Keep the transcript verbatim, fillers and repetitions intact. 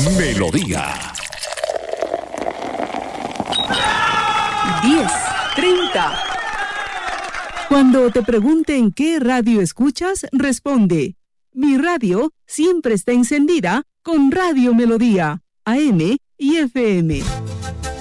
Melodía. diez treinta. Cuando te pregunten qué radio escuchas, responde: mi radio siempre está encendida con Radio Melodía, A M y F M.